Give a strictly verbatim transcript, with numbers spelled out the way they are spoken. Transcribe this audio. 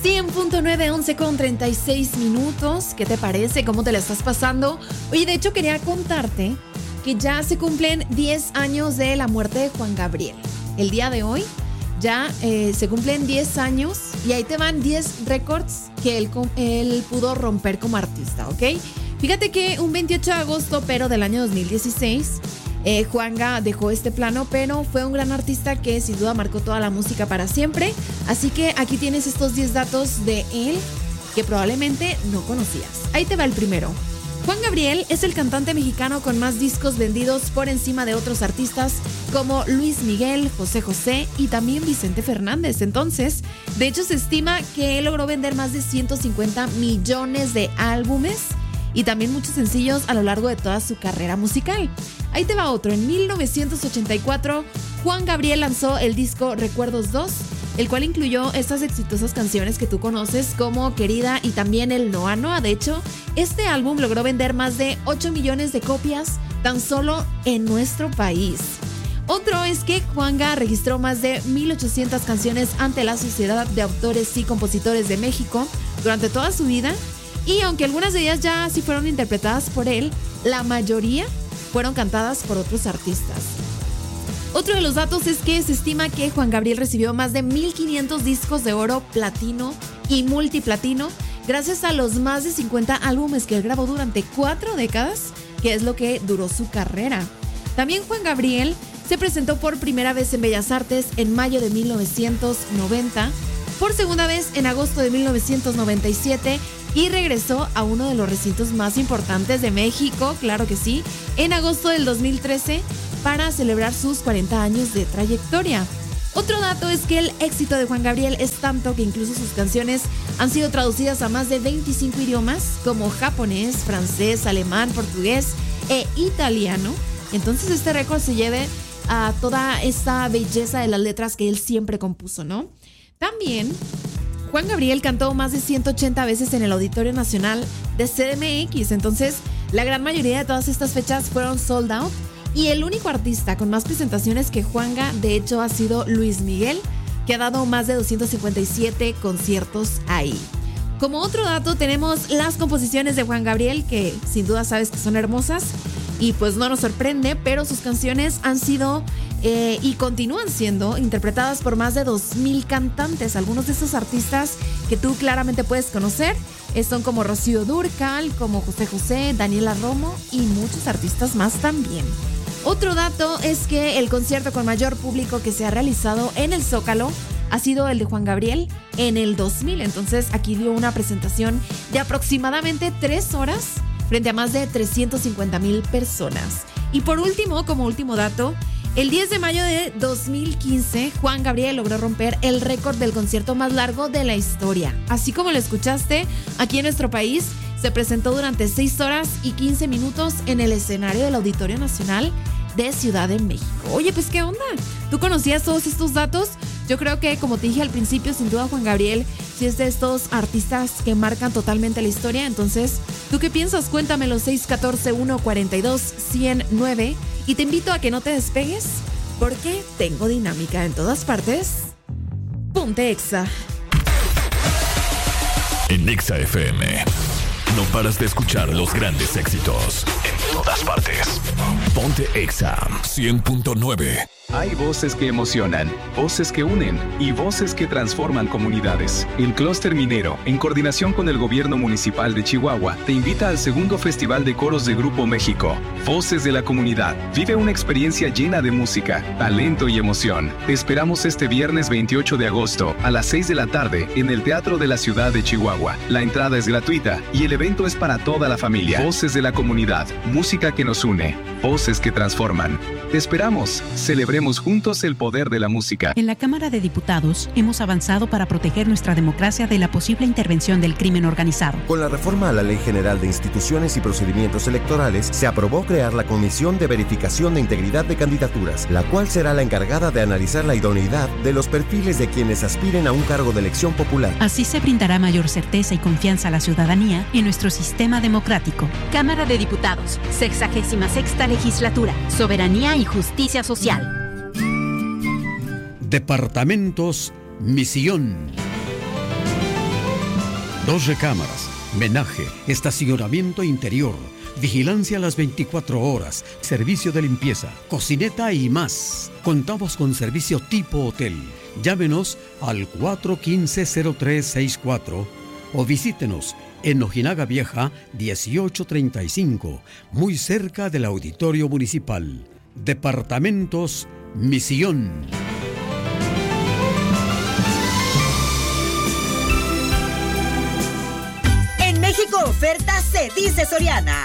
cien punto nueve, once con treinta y seis minutos. ¿Qué te parece? ¿Cómo te la estás pasando? Oye, de hecho quería contarte que ya se cumplen diez años de la muerte de Juan Gabriel. El día de hoy ya eh, se cumplen diez años y ahí te van diez récords que él, él pudo romper como artista, ¿ok? Fíjate que un veintiocho de agosto, pero del año dos mil dieciséis, eh, Juanga dejó este plano, pero fue un gran artista que sin duda marcó toda la música para siempre. Así que aquí tienes estos diez datos de él que probablemente no conocías. Ahí te va el primero. Juan Gabriel es el cantante mexicano con más discos vendidos por encima de otros artistas como Luis Miguel, José José y también Vicente Fernández. Entonces, de hecho se estima que él logró vender más de ciento cincuenta millones de álbumes y también muchos sencillos a lo largo de toda su carrera musical. Ahí te va otro. En mil novecientos ochenta y cuatro, Juan Gabriel lanzó el disco Recuerdos dos, el cual incluyó estas exitosas canciones que tú conoces como Querida y también el Noa Noa. De hecho, este álbum logró vender más de ocho millones de copias tan solo en nuestro país. Otro es que Juanga registró más de mil ochocientas canciones ante la Sociedad de Autores y Compositores de México durante toda su vida. Y aunque algunas de ellas ya sí fueron interpretadas por él, la mayoría fueron cantadas por otros artistas. Otro de los datos es que se estima que Juan Gabriel recibió más de mil quinientos discos de oro, platino y multiplatino gracias a los más de cincuenta álbumes que él grabó durante cuatro décadas, que es lo que duró su carrera. También Juan Gabriel se presentó por primera vez en Bellas Artes en mayo de mil novecientos noventa, por segunda vez en agosto de mil novecientos noventa y siete y regresó a uno de los recintos más importantes de México, claro que sí, en agosto del dos mil trece para celebrar sus cuarenta años de trayectoria. Otro dato es que el éxito de Juan Gabriel es tanto que incluso sus canciones han sido traducidas a más de veinticinco idiomas como japonés, francés, alemán, portugués e italiano. Entonces este récord se lleve a toda esta belleza de las letras que él siempre compuso, ¿no? También Juan Gabriel cantó más de ciento ochenta veces en el Auditorio Nacional de C D M X, entonces la gran mayoría de todas estas fechas fueron sold out y el único artista con más presentaciones que Juanga, de hecho, ha sido Luis Miguel, que ha dado más de doscientos cincuenta y siete conciertos ahí. Como otro dato tenemos las composiciones de Juan Gabriel, que sin duda sabes que son hermosas y pues no nos sorprende, pero sus canciones han sido eh, y continúan siendo interpretadas por más de dos mil cantantes. Algunos de esos artistas que tú claramente puedes conocer eh, son como Rocío Dúrcal, como José José, Daniela Romo y muchos artistas más también. Otro dato es que el concierto con mayor público que se ha realizado en el Zócalo ha sido el de Juan Gabriel en el dos mil. Entonces aquí dio una presentación de aproximadamente tres horas frente a más de trescientos cincuenta mil personas. Y por último, como último dato, el diez de mayo de dos mil quince, Juan Gabriel logró romper el récord del concierto más largo de la historia. Así como lo escuchaste, aquí en nuestro país se presentó durante seis horas y quince minutos en el escenario del Auditorio Nacional de Ciudad de México. Oye, pues ¿qué onda? ¿Tú conocías todos estos datos? Yo creo que, como te dije al principio, sin duda Juan Gabriel sí es de estos artistas que marcan totalmente la historia. Entonces, ¿tú qué piensas? Cuéntamelo, seis uno cuatro, uno cuatro dos, cero nueve. Y te invito a que no te despegues, porque tengo dinámica en todas partes. Ponte Exa. En Exa F M no paras de escuchar los grandes éxitos en todas partes. Ponte Exa cien punto nueve. Hay voces que emocionan, voces que unen y voces que transforman comunidades. El Clúster Minero, en coordinación con el Gobierno Municipal de Chihuahua, te invita al segundo Festival de Coros de Grupo México. Voces de la Comunidad. Vive una experiencia llena de música, talento y emoción. Te esperamos este viernes veintiocho de agosto a las seis de la tarde en el Teatro de la Ciudad de Chihuahua. La entrada es gratuita y el evento es para toda la familia. Voces de la Comunidad. Música que nos une. Voces que transforman. Te esperamos. Celebremos juntos el poder de la música. En la Cámara de Diputados hemos avanzado para proteger nuestra democracia de la posible intervención del crimen organizado. Con la reforma a la Ley General de Instituciones y Procedimientos Electorales, se aprobó crear la Comisión de Verificación de Integridad de Candidaturas, la cual será la encargada de analizar la idoneidad de los perfiles de quienes aspiren a un cargo de elección popular. Así se brindará mayor certeza y confianza a la ciudadanía en nuestro sistema democrático. Cámara de Diputados, sexagésima sexta legislatura, soberanía y justicia social. Departamentos Misión. Dos recámaras, menaje, estacionamiento interior, vigilancia a las veinticuatro horas, servicio de limpieza, cocineta y más. Contamos con servicio tipo hotel. Llámenos al cuatro uno cinco, cero tres seis cuatro o visítenos en Ojinaga Vieja dieciocho treinta y cinco, muy cerca del Auditorio Municipal. Departamentos Misión. En México oferta se dice Soriana.